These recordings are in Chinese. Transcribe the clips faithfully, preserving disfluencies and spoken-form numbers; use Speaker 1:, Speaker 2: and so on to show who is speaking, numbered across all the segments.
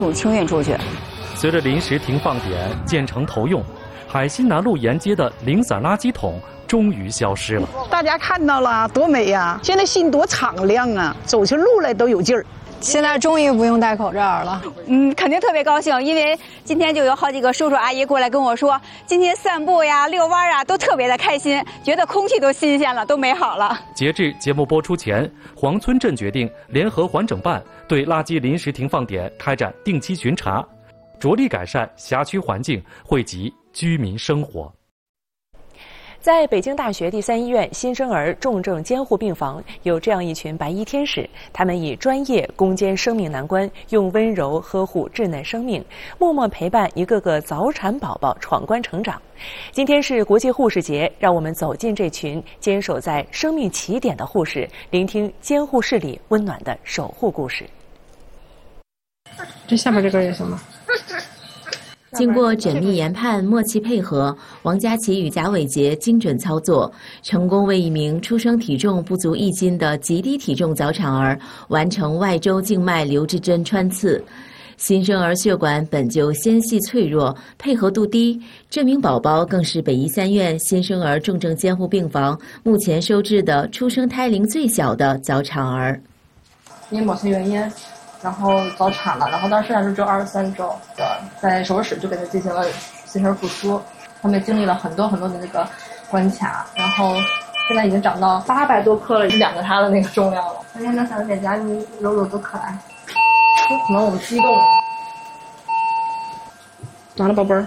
Speaker 1: 我情愿出去。
Speaker 2: 随着临时停放点建成投用，海心南路沿街的零散垃圾桶终于消失了。
Speaker 3: 大家看到了，多美呀！现在心多敞亮啊，走起路来都有劲儿。
Speaker 4: 现在终于不用戴口罩了，
Speaker 1: 嗯，肯定特别高兴，因为今天就有好几个叔叔阿姨过来跟我说，今天散步呀、遛弯啊，都特别的开心，觉得空气都新鲜了，都美好了。
Speaker 2: 截至节目播出前，黄村镇决定联合环整办对垃圾临时停放点开展定期巡查，着力改善辖区环境，惠及居民生活。
Speaker 5: 在北京大学第三医院新生儿重症监护病房，有这样一群白衣天使，他们以专业攻坚生命难关，用温柔呵护稚嫩生命，默默陪伴一个个早产宝宝闯关成长。今天是国际护士节，让我们走进这群坚守在生命起点的护士，聆听监护室里温暖的守护故事。
Speaker 4: 这下面这根也行吗？
Speaker 6: 经过缜密研判、默契配合，王佳琪与贾伟杰精准操作，成功为一名出生体重不足一斤的极低体重早产儿完成外周静脉留置针穿刺。新生儿血管本就纤细脆弱，配合度低，这名宝宝更是北医三院新生儿重症监护病房目前收治的出生胎龄最小的早产儿。
Speaker 4: 因为某些原因，然后早产了，然后当时还是只有二十三周的，在手术室就给他进行了新生儿复苏。他们经历了很多很多的那个关卡，然后现在已经长到八百多克了，两个他的那个重量了。今天那小脸颊你揉揉多可爱，可能我们激动了。拿了宝贝儿，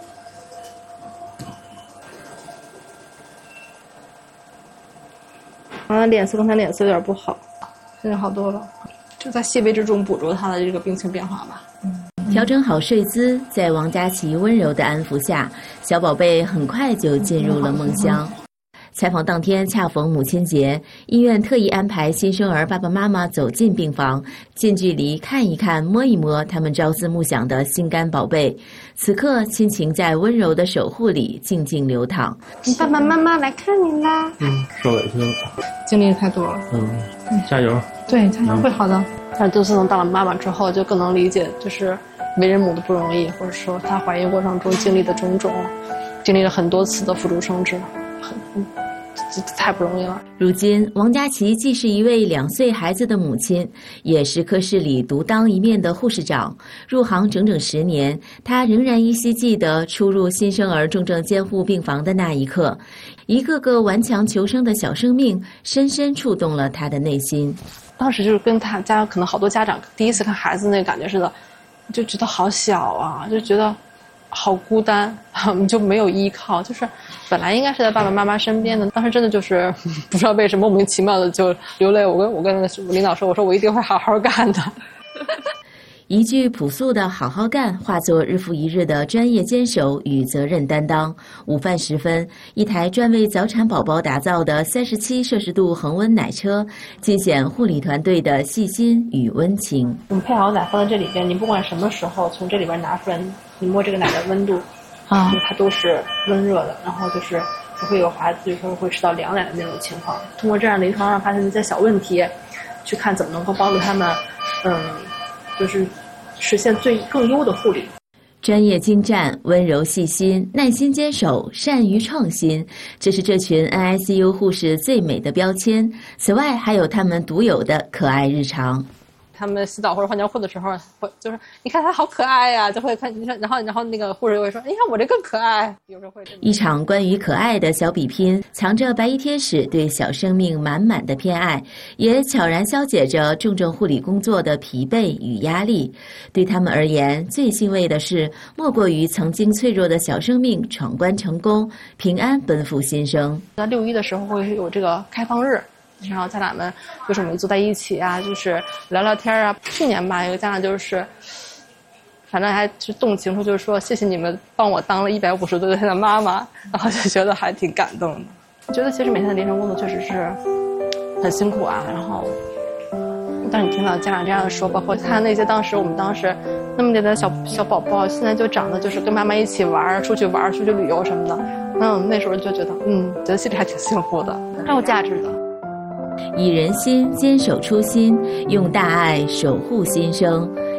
Speaker 4: 啊，脸色刚才脸色有点不好，现在好多了。就在细微之中捕捉他的这个病情变化吧。
Speaker 6: 调整好睡姿，在王佳琪温柔的安抚下，小宝贝很快就进入了梦乡。采访当天恰逢母亲节，医院特意安排新生儿爸爸妈妈走进病房，近距离看一看、摸一摸他们朝思暮想的心肝宝贝。此刻，亲情在温柔的守护里静静流淌。
Speaker 4: 爸爸妈妈来看你啦！
Speaker 7: 嗯，受委屈了，
Speaker 4: 经历太多了。
Speaker 7: 嗯，加油！
Speaker 4: 对，加油，会好的。但是都是能当了妈妈之后，就更能理解，就是为人母的不容易，或者说她怀孕过程中经历的种种，经历了很多次的腹中生殖，很。这太不容易了。
Speaker 6: 如今，王佳琪既是一位两岁孩子的母亲，也是科室里独当一面的护士长。入行整整十年，她仍然依稀记得初入新生儿重症监护病房的那一刻，一个个顽强求生的小生命，深深触动了她的内心。
Speaker 4: 当时就是跟他家可能好多家长第一次看孩子那个感觉似的，就觉得好小啊，就觉得好孤单，就没有依靠，就是本来应该是在爸爸妈妈身边的，当时真的就是不知道为什么莫名其妙的就流泪。我跟我跟领导说，我说我一定会好好干的。
Speaker 6: 一句朴素的好好干化作日复一日的专业坚守与责任担当。午饭时分，一台专为早产宝宝打造的三十七摄氏度恒温奶车，尽显护理团队的细心与温情。
Speaker 4: 我们配好奶放在这里边，你不管什么时候从这里边拿出来，你摸这个奶的温度啊，它都是温热的，然后就是不会有孩子有时候会吃到凉奶的那种情况。通过这样临床上发现的一些小问题，去看怎么能够帮助他们，嗯，就是实现最更优的护理。
Speaker 6: 专业精湛、温柔细心、耐心坚守、善于创新，这是这群 N I C U 护士最美的标签。此外，还有他们独有的可爱日常。
Speaker 4: 他们洗澡或者换尿裤的时候，会就是你看他好可爱呀、啊，就会看你看，然后然后那个护士就会说，你看我这更可爱。有时候会
Speaker 6: 一场关于可爱的小比拼，藏着白衣天使对小生命满满的偏爱，也悄然消解着重症护理工作的疲惫与压力。对他们而言，最欣慰的是，莫过于曾经脆弱的小生命闯关成功，平安奔赴新生。
Speaker 4: 在六一的时候会有这个开放日。然后家长们就是我们坐在一起啊，就是聊聊天啊。去年吧，有个家长就是，反正还是动情说，就是说谢谢你们帮我当了一百五十多岁的妈妈，然后就觉得还挺感动的。我觉得其实每天的临床工作确实是很辛苦啊。然后，当你听到家长这样说，包括看那些当时我们当时那么点的小小宝宝，现在就长得就是跟妈妈一起玩，出去玩，出去旅游什么的，嗯，那时候就觉得，嗯，觉得心里还挺幸福的，很有价值的。
Speaker 6: 以人心坚守初心，用大爱守护新生。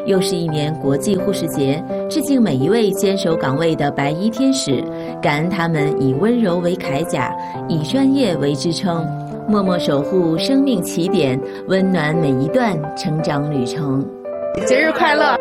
Speaker 6: 又是一年国际护士节，致敬每一位坚守岗位的白衣天使，感恩他们以温柔为铠甲，以专业为支撑，默默守护生命起点，温暖每一段成长旅程。
Speaker 4: 节日快乐！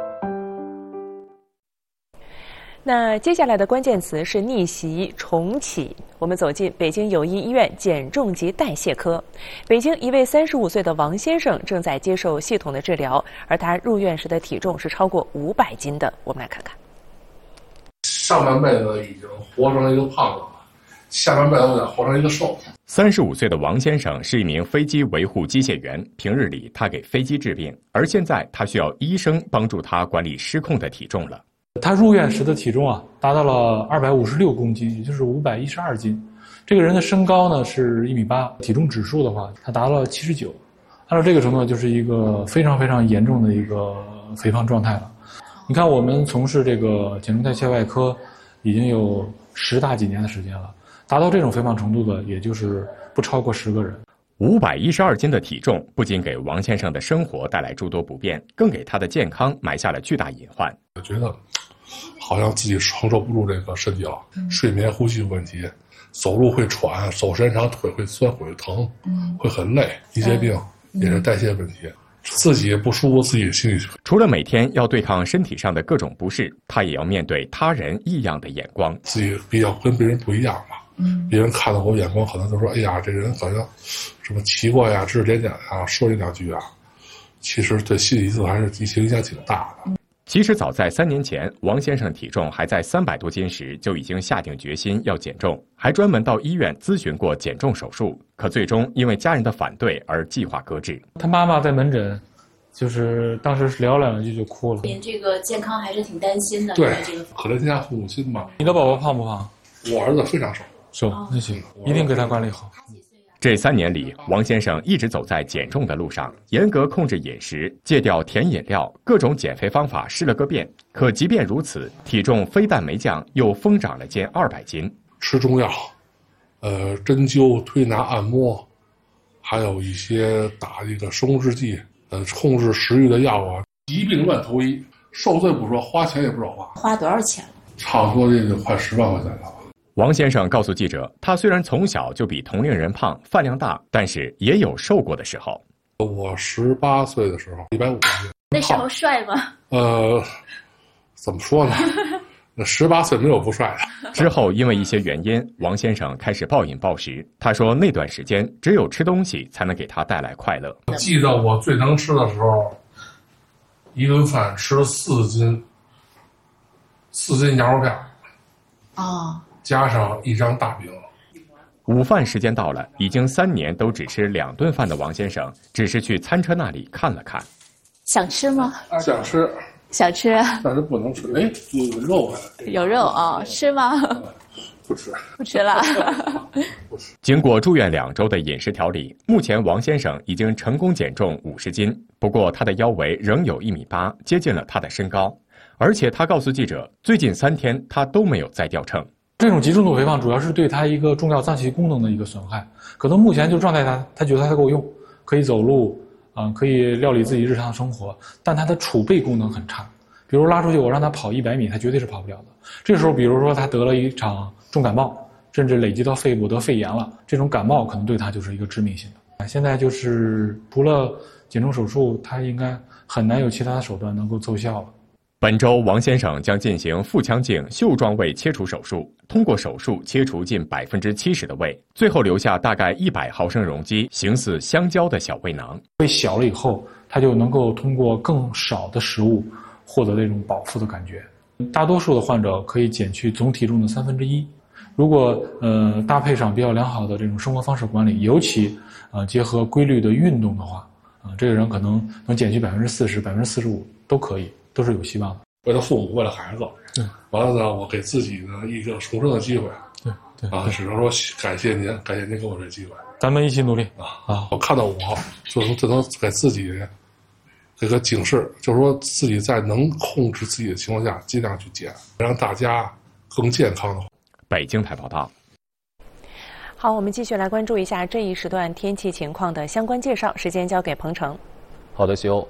Speaker 5: 那接下来的关键词是逆袭重启。我们走进北京友谊医院减重及代谢科，北京一位三十五岁的王先生正在接受系统的治疗，而他入院时的体重是超过五百斤的。我们来看看，
Speaker 8: 上半辈子已经活成了一个胖子了，下半辈子得活成一个瘦子。
Speaker 9: 三十五岁的王先生是一名飞机维护机械员，平日里他给飞机治病，而现在他需要医生帮助他管理失控的体重了。
Speaker 10: 他入院时的体重啊，达到了二百五十六公斤，也就是五百一十二斤。这个人的身高呢是一米八，体重指数的话，他达到了七十九。按照这个程度，就是一个非常非常严重的一个肥胖状态了。你看，我们从事这个减重代谢外科已经有十大几年的时间了，达到这种肥胖程度的，也就是不超过十个人。
Speaker 9: 五百一十二斤的体重不仅给王先生的生活带来诸多不便，更给他的健康埋下了巨大隐患。
Speaker 8: 我觉得好像自己承受不住这个身体了，嗯、睡眠呼吸问题，走路会喘，走时间长腿会酸会疼，嗯、会很累，一些病、嗯、也是代谢问题，自己不舒服自己心里。
Speaker 9: 除了每天要对抗身体上的各种不适，他也要面对他人异样的眼光，
Speaker 8: 自己比较跟别人不一样嘛。嗯，别人看到我眼光可能就说：“哎呀，这人好像什么奇怪呀，指指点点啊，说这两句啊。”其实对心理因素还是影响挺大的。
Speaker 9: 其实早在三年前，王先生体重还在三百多斤时，就已经下定决心要减重，还专门到医院咨询过减重手术，可最终因为家人的反对而计划搁置。
Speaker 10: 他妈妈在门诊，就是当时聊两句就哭了。
Speaker 11: 您这个健康还是挺担心的。
Speaker 8: 对，可怜天下父母心嘛。
Speaker 10: 你的宝宝胖不胖？
Speaker 8: 我儿子非常瘦。
Speaker 10: 瘦，那行，一定给他管理好。
Speaker 9: 这三年里，王先生一直走在减重的路上，严格控制饮食，戒掉甜饮料，各种减肥方法试了个遍。可即便如此，体重非但没降，又疯长了近二百斤。
Speaker 8: 吃中药，呃，针灸、推拿、按摩，还有一些打这个生物制剂，呃，控制食欲的药啊，一病乱投医，受罪不说，花钱也不少花。
Speaker 11: 花多少钱了？
Speaker 8: 差不多这个快十万块钱了。
Speaker 9: 王先生告诉记者，他虽然从小就比同龄人胖，饭量大，但是也有瘦过的时候。
Speaker 8: 我十八岁的时候，一百五十斤。
Speaker 11: 那时候帅吗？
Speaker 8: 呃，怎么说呢？那十八岁没有不帅的。
Speaker 9: 之后因为一些原因，王先生开始暴饮暴食。他说那段时间只有吃东西才能给他带来快乐。
Speaker 8: 记得我最能吃的时候，一顿饭吃了四斤，四斤羊肉片。
Speaker 11: 哦。
Speaker 8: 加上一张大饼。
Speaker 9: 午饭时间到了，已经三年都只吃两顿饭的王先生，只是去餐车那里看了看。
Speaker 11: 想吃吗？
Speaker 8: 想吃。
Speaker 11: 想吃。
Speaker 8: 但是不能吃。哎，有肉啊。
Speaker 11: 有肉啊、哦，吃吗？
Speaker 8: 不吃。
Speaker 11: 不吃了。
Speaker 8: 不吃。
Speaker 9: 经过住院两周的饮食调理，目前王先生已经成功减重五十斤，不过他的腰围仍有一米八，接近了他的身高。而且他告诉记者，最近三天他都没有再掉秤。
Speaker 10: 这种极重度肥胖主要是对他一个重要脏器功能的一个损害，可能目前就状态他，他觉得他够用，可以走路，啊、呃，可以料理自己日常生活，但他的储备功能很差。比如拉出去我让他跑一百米，他绝对是跑不了的。这时候，比如说他得了一场重感冒，甚至累积到肺部得肺炎了，这种感冒可能对他就是一个致命性的。现在就是除了减重手术，他应该很难有其他的手段能够奏效了。
Speaker 9: 本周，王先生将进行腹腔镜袖状胃切除手术，通过手术切除近百分之七十的胃，最后留下大概一百毫升容积，形似香蕉的小胃囊。
Speaker 10: 胃小了以后，它就能够通过更少的食物获得那种饱腹的感觉。大多数的患者可以减去总体重的三分之一。如果呃搭配上比较良好的这种生活方式管理，尤其呃结合规律的运动的话，啊、呃，这个人可能能减去百分之四十、百分之四十五都可以。都是有希望的。
Speaker 8: 为了父母，为了孩子，对，完了呢，我给自己呢一个重生的机会，
Speaker 10: 对对
Speaker 8: 啊，只能说感谢您，感谢您给我这机会，
Speaker 10: 咱们一起努力
Speaker 8: 啊啊！我看到我就能就能给自己这个警示，就是说自己在能控制自己的情况下，尽量去减，让大家更健康的。
Speaker 9: 北京台报道。
Speaker 5: 好，我们继续来关注一下这一时段天气情况的相关介绍，时间交给彭程。
Speaker 12: 好的，西欧。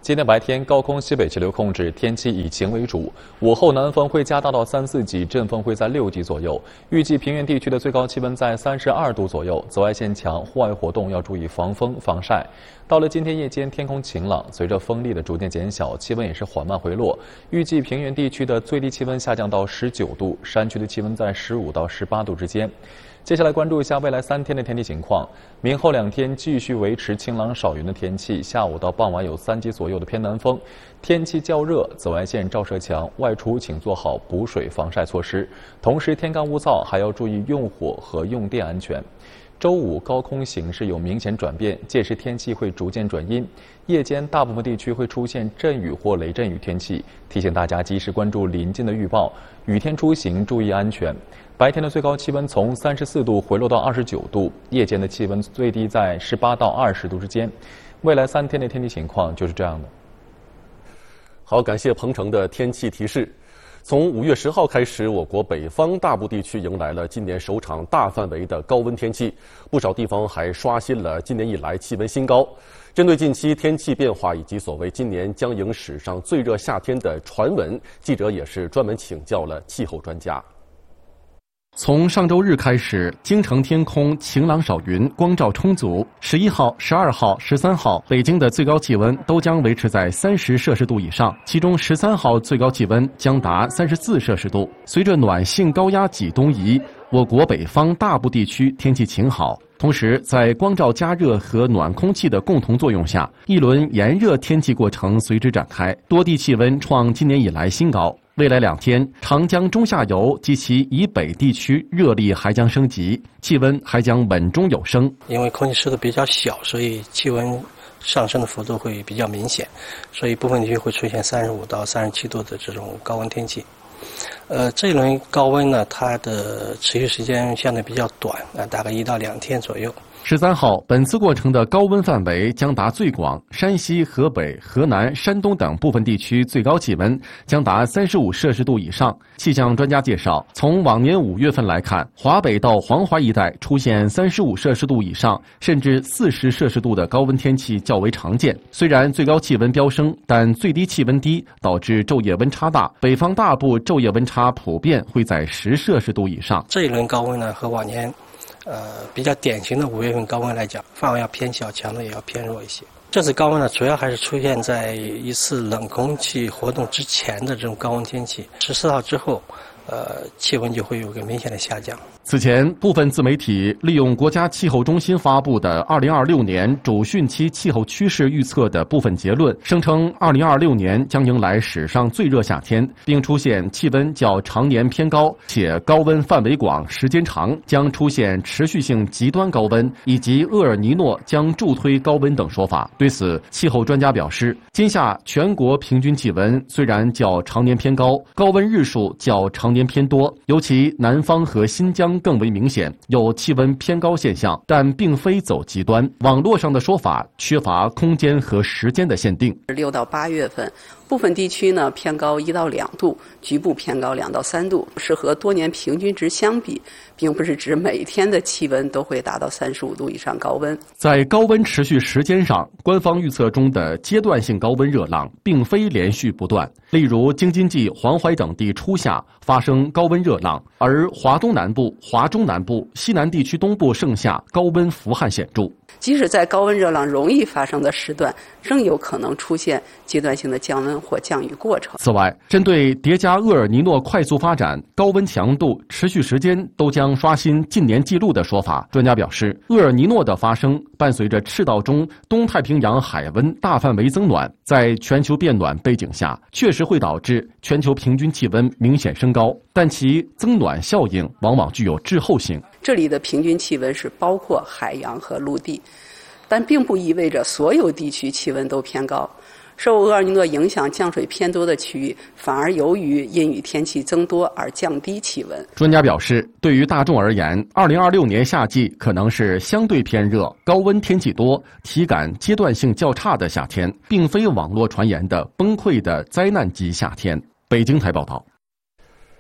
Speaker 12: 今天白天高空西北气流控制，天气以晴为主，午后南风会加大到三四级，阵风会在六级左右。预计平原地区的最高气温在三十二度左右，紫外线强，户外活动要注意防风防晒。到了今天夜间，天空晴朗，随着风力的逐渐减小，气温也是缓慢回落。预计平原地区的最低气温下降到十九度，山区的气温在十五到十八度之间。接下来关注一下未来三天的天气情况。明后两天继续维持晴朗少云的天气，下午到傍晚有三级左右的偏南风，天气较热，紫外线照射强，外出请做好补水防晒措施。同时天干物燥，还要注意用火和用电安全。周五高空形势有明显转变，届时天气会逐渐转阴，夜间大部分地区会出现阵雨或雷阵雨天气，提醒大家及时关注临近的预报，雨天出行注意安全。白天的最高气温从三十四度回落到二十九度，夜间的气温最低在十八到二十度之间。未来三天的天气情况就是这样的。
Speaker 13: 好，感谢鹏程的天气提示。从五月十号开始，我国北方大部地区迎来了今年首场大范围的高温天气，不少地方还刷新了今年以来气温新高。针对近期天气变化以及所谓今年将迎史上最热夏天的传闻，记者也是专门请教了气候专家。
Speaker 14: 从上周日开始，京城天空晴朗少云，光照充足。十一号、十二号、十三号，北京的最高气温都将维持在三十摄氏度以上，其中十三号最高气温将达三十四摄氏度。随着暖性高压脊东移，我国北方大部地区天气晴好。同时，在光照加热和暖空气的共同作用下，一轮炎热天气过程随之展开，多地气温创今年以来新高。未来两天，长江中下游及其以北地区热力还将升级，气温还将稳中有升。
Speaker 15: 因为空气湿度比较小，所以气温上升的幅度会比较明显，所以部分地区会出现三十五到三十七度的这种高温天气。呃，这一轮高温呢，它的持续时间相对比较短，啊，大概一到两天左右。
Speaker 14: 十三号，本次过程的高温范围将达最广，山西、河北、河南、山东等部分地区最高气温将达三十五摄氏度以上。气象专家介绍，从往年五月份来看，华北到黄淮一带出现三十五摄氏度以上，甚至四十摄氏度的高温天气较为常见。虽然最高气温飙升，但最低气温低，导致昼夜温差大。北方大部昼夜温差普遍会在十摄氏度以上。
Speaker 15: 这一轮高温呢，和往年呃，比较典型的五月份高温来讲，范围要偏小，强度也要偏弱一些。这次高温呢，主要还是出现在一次冷空气活动之前的这种高温天气。十四号之后，呃，气温就会有个明显的下降。
Speaker 14: 此前，部分自媒体利用国家气候中心发布的二零二六年主汛期气候趋势预测的部分结论，声称二零二六年将迎来史上最热夏天，并出现气温较常年偏高，且高温范围广、时间长，将出现持续性极端高温，以及厄尔尼诺将助推高温等说法。对此，气候专家表示，今夏全国平均气温虽然较常年偏高，高温日数较常年偏多，尤其南方和新疆更为明显，有气温偏高现象，但并非走极端。网络上的说法缺乏空间和时间的限定。
Speaker 16: 六到八月份，部分地区呢偏高一到两度，局部偏高两到三度，是和多年平均值相比，并不是指每天的气温都会达到三十五度以上高温。
Speaker 14: 在高温持续时间上，官方预测中的阶段性高温热浪并非连续不断。例如，京津冀、黄淮等地初夏发生高温热浪，而华东南部、华中南部、西南地区东部盛夏高温伏旱显著。
Speaker 16: 即使在高温热浪容易发生的时段，仍有可能出现阶段性的降温或降雨过程。
Speaker 14: 此外，针对叠加厄尔尼诺快速发展、高温强度、持续时间都将刷新近年纪录的说法，专家表示，厄尔尼诺的发生伴随着赤道中东太平洋海温大范围增暖，在全球变暖背景下，确实会导致全球平均气温明显升高，但其增暖效应往往具有滞后性。
Speaker 16: 这里的平均气温是包括海洋和陆地，但并不意味着所有地区气温都偏高。受厄尔尼诺影响降水偏多的区域，反而由于阴雨天气增多而降低气温。
Speaker 14: 专家表示，对于大众而言，二零二六年夏季可能是相对偏热、高温天气多、体感阶段性较差的夏天，并非网络传言的崩溃的灾难级夏天。北京台报道。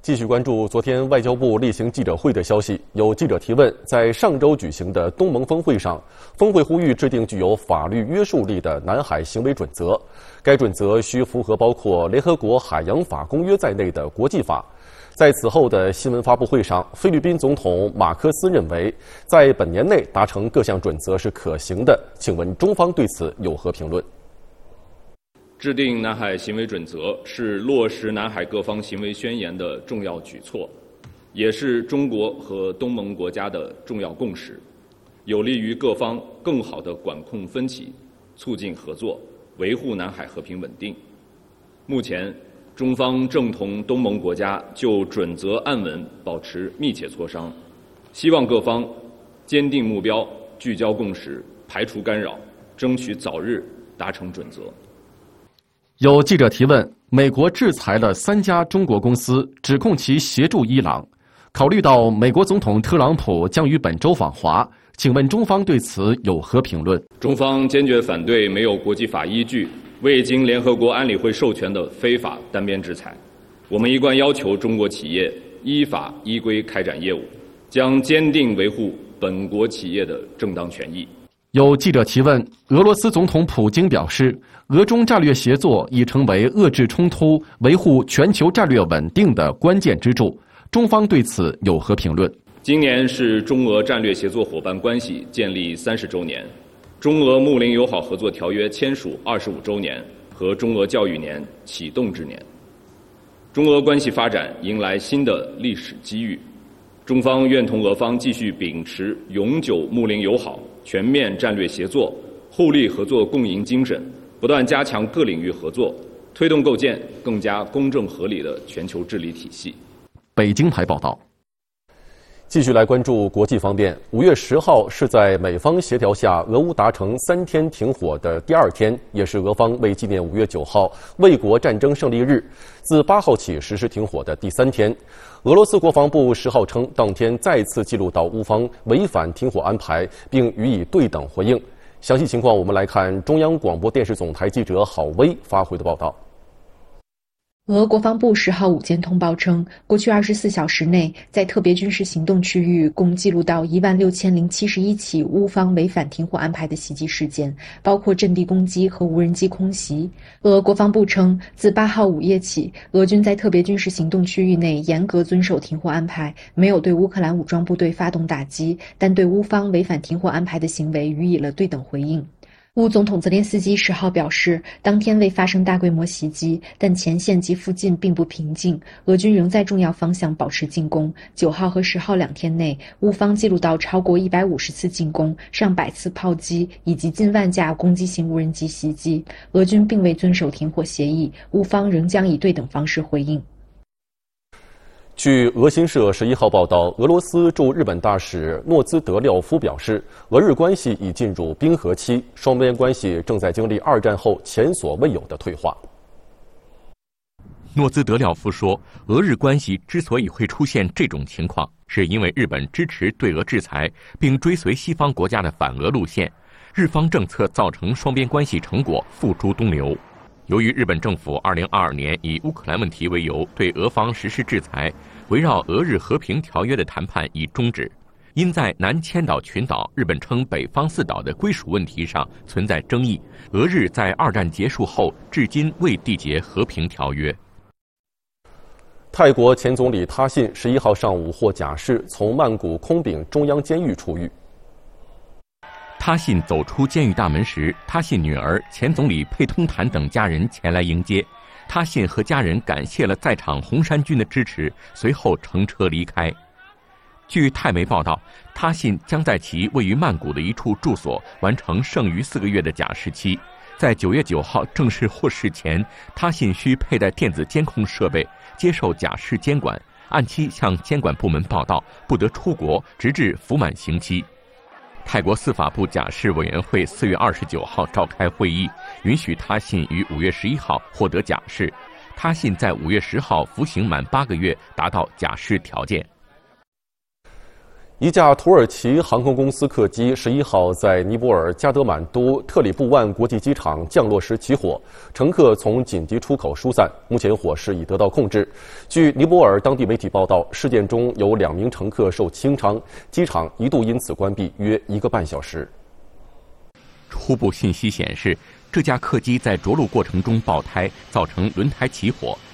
Speaker 13: 继续关注昨天外交部例行记者会的消息。有记者提问，在上周举行的东盟峰会上，峰会呼吁制定具有法律约束力的南海行为准则，该准则需符合包括联合国海洋法公约在内的国际法。在此后的新闻发布会上，菲律宾总统马科斯认为，在本年内达成各项准则是可行的。请问中方对此有何评论？
Speaker 17: 制定南海行为准则是落实南海各方行为宣言的重要举措，也是中国和东盟国家的重要共识，有利于各方更好地管控分歧，促进合作，维护南海和平稳定。目前，中方正同东盟国家就准则案文保持密切磋商，希望各方坚定目标，聚焦共识，排除干扰，争取早日达成准则。
Speaker 14: 有记者提问，美国制裁了三家中国公司，指控其协助伊朗。考虑到美国总统特朗普将于本周访华，请问中方对此有何评论？
Speaker 17: 中方坚决反对没有国际法依据、未经联合国安理会授权的非法单边制裁。我们一贯要求中国企业依法依规开展业务，将坚定维护本国企业的正当权益。
Speaker 14: 有记者提问，俄罗斯总统普京表示，俄中战略协作已成为遏制冲突、维护全球战略稳定的关键支柱。中方对此有何评论？
Speaker 17: 今年是中俄战略协作伙伴关系建立三十周年，中俄睦邻友好合作条约签署二十五周年和中俄教育年启动之年。中俄关系发展迎来新的历史机遇，中方愿同俄方继续秉持永久睦邻友好、全面战略协作、互利合作共赢精神，不断加强各领域合作，推动构建更加公正合理的全球治理体系。
Speaker 14: 北京台报道。
Speaker 13: 继续来关注国际方面，五月十号是在美方协调下，俄乌达成三天停火的第二天，也是俄方为纪念五月九号卫国战争胜利日，自八号起实施停火的第三天。俄罗斯国防部十号称，当天再次记录到乌方违反停火安排，并予以对等回应。详细情况，我们来看中央广播电视总台记者郝威发回的报道。
Speaker 18: 俄国防部十号午间通报称，过去二十四小时内，在特别军事行动区域共记录到一万六千零七十一起乌方违反停火安排的袭击事件，包括阵地攻击和无人机空袭。俄国防部称，自八号午夜起，俄军在特别军事行动区域内严格遵守停火安排，没有对乌克兰武装部队发动打击，但对乌方违反停火安排的行为予以了对等回应。乌总统泽连斯基十号表示，当天未发生大规模袭击，但前线及附近并不平静，俄军仍在重要方向保持进攻。九号和十号两天内，乌方记录到超过一百五十次进攻、上百次炮击以及近万架攻击型无人机袭击。俄军并未遵守停火协议，乌方仍将以对等方式回应。
Speaker 13: 据俄新社十一号报道，俄罗斯驻日本大使诺兹德廖夫表示，俄日关系已进入冰河期，双边关系正在经历二战后前所未有的退化。
Speaker 9: 诺兹德廖夫说，俄日关系之所以会出现这种情况，是因为日本支持对俄制裁，并追随西方国家的反俄路线，日方政策造成双边关系成果付诸东流。由于日本政府二零二二年以乌克兰问题为由对俄方实施制裁，围绕俄日和平条约的谈判已终止。因在南千岛群岛日本称北方四岛的归属问题上存在争议，俄日在二战结束后至今未缔结和平条约。
Speaker 13: 泰国前总理他信十一号上午获假释，从曼谷空丙中央监狱出狱。
Speaker 9: 他信走出监狱大门时，他信女儿、前总理佩通坦等家人前来迎接。他信和家人感谢了在场红衫军的支持，随后乘车离开。据泰媒报道，他信将在其位于曼谷的一处住所完成剩余四个月的假释期。在九月九号正式获释前，他信需佩戴电子监控设备，接受假释监管，按期向监管部门报到，不得出国，直至服满刑期。泰国司法部假释委员会四月二十九号召开会议，允许他信于五月十一号获得假释。他信在五月十号服刑满八个月，达到假释条件。
Speaker 13: 一架土耳其航空公司客机十一号在尼泊尔加德满都特里布万国际机场降落时起火，乘客从紧急出口疏散，目前火势已得到控制。据尼泊尔当地媒体报道，事件中有两名乘客受轻伤，机场一度因此关闭约一个半小时。
Speaker 19: 初步信息显示，这架客机在着陆过程中爆胎，造成轮胎起火，